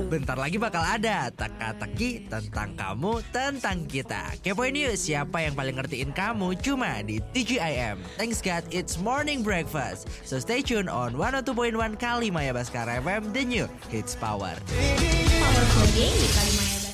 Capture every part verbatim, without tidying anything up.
Bentar lagi bakal ada teka-teki tentang kamu, tentang kita. Kepoin yuk siapa yang paling ngertiin kamu cuma di T G I M. Thanks God, it's morning breakfast. So stay tuned on seratus dua koma satu Kalimaya Baskara F M, the new hits power. Power Coding di Kalimaya Baskara.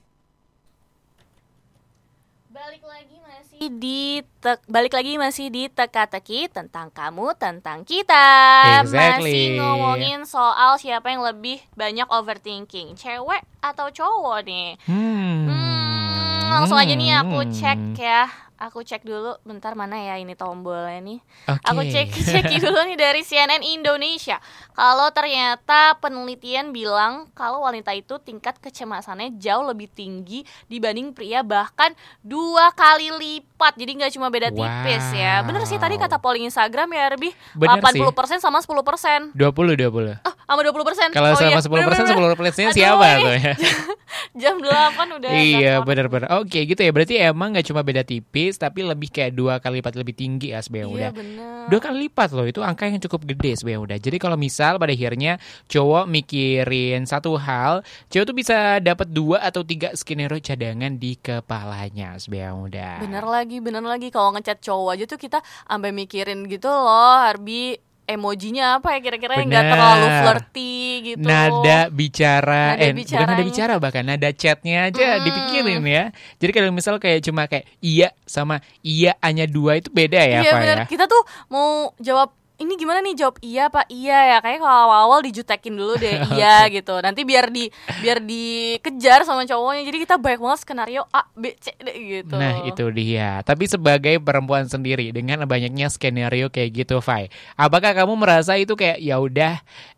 Balik lagi masih di te- balik lagi masih di teka-teki tentang kamu, tentang kita. Exactly. Masih ngomongin soal siapa yang lebih banyak overthinking, cewek atau cowok nih. Hmm. Hmm, langsung aja nih aku cek ya. Aku cek dulu, bentar mana ya ini tombolnya nih. Okay. Aku cek cek dulu nih dari C N N Indonesia. Kalau ternyata penelitian bilang kalau wanita itu tingkat kecemasannya jauh lebih tinggi dibanding pria, bahkan dua kali lipat. Jadi nggak cuma beda tipis Wow. ya. Bener sih tadi kata polling Instagram ya, lebih Bener delapan puluh sih. persen sama sepuluh persen. dua puluh dua puluh. Oh, sama dua puluh persen. Kalau oh, sama iya. sepuluh persen, Bener-bener. sepuluh persennya Aduh, siapa ini tuh ya? jam delapan udah. Iya telepon. benar-benar. Oke gitu ya. Berarti emang gak cuma beda tipis, tapi lebih kayak dua kali lipat lebih tinggi ya sebenarnya. Iya Udah bener. dua kali lipat loh. Itu angka yang cukup gede sebenarnya udah. Jadi kalau misal pada akhirnya cowok mikirin satu hal, cowok tuh bisa dapat dua atau tiga skenario cadangan di kepalanya sebenarnya udah. Bener lagi, bener lagi. Kalau ngechat cowok aja tuh kita sampai mikirin gitu loh, Harbi emojinya apa ya kira-kira yang nggak Bener. terlalu flirty gitu. Nada bicara, Nada eh bukan nada bicaranya. bicara bahkan nada chatnya aja Mm-mm. dipikirin ya. Jadi kalau misal kayak cuma kayak iya sama iya hanya dua itu beda ya Iya Pak bener, ya. kita tuh mau jawab ini gimana nih, jawab iya apa iya ya, kayak kalau awal-awal dijutekin dulu deh iya gitu, nanti biar di biar dikejar sama cowoknya, jadi kita banyak banget skenario A B C D gitu. Nah itu dia. Tapi sebagai perempuan sendiri dengan banyaknya skenario kayak gitu, Fai, apakah kamu merasa itu kayak ya udah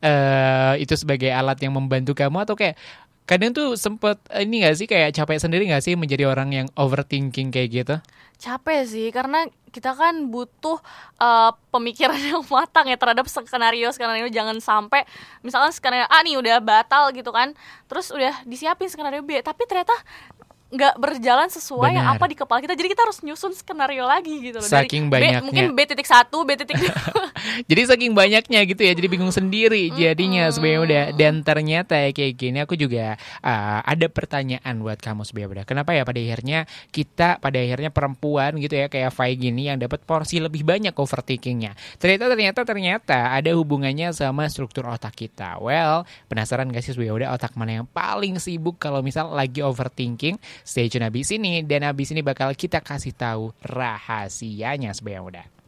eh, itu sebagai alat yang membantu kamu atau kayak kadang tuh sempet eh, ini gak sih kayak capek sendiri gak sih menjadi orang yang overthinking kayak gitu? Capek sih, karena kita kan butuh uh, pemikiran yang matang ya terhadap skenario skenario. Jangan sampai misalkan skenario A nih udah batal gitu kan, terus udah disiapin skenario B, tapi ternyata nggak berjalan sesuai yang Benar. apa di kepala kita. Jadi kita harus nyusun skenario lagi gitu loh. Saking Dari B, banyaknya. mungkin B titik satu, B titik dua. Jadi saking banyaknya gitu ya, jadi bingung sendiri jadinya sebenarnya udah. Dan ternyata ya kayak gini aku juga uh, ada pertanyaan buat kamu sebenarnya udah. Kenapa ya pada akhirnya kita pada akhirnya perempuan gitu ya kayak Fai gini yang dapat porsi lebih banyak overthinkingnya. Ternyata ternyata ternyata ada hubungannya sama struktur otak kita. Well, penasaran gak sih sebenarnya udah otak mana yang paling sibuk kalau misal lagi overthinking? Stay tune abis ini, dan abis ini bakal kita kasih tahu rahasianya sebenarnya udah.